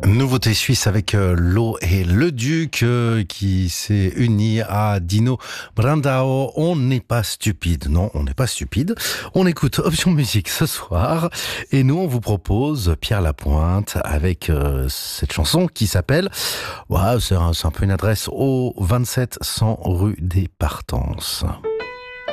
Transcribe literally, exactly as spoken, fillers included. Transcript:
Nouveauté suisse avec euh, l'eau et le Duc euh, qui s'est uni à Dino Brandao. On n'est pas stupide, non, on n'est pas stupide. On écoute Option Musique ce soir et nous on vous propose Pierre Lapointe avec euh, cette chanson qui s'appelle, ouais, c'est un, c'est un peu une adresse au vingt-sept cent rue des Partences.